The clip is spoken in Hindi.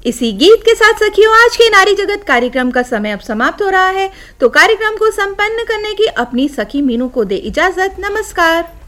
इसी गीत के साथ सखियों आज के नारी जगत कार्यक्रम का समय अब समाप्त हो रहा है, तो कार्यक्रम को संपन्न करने की अपनी सखी मीनू को दे इजाजत। नमस्कार।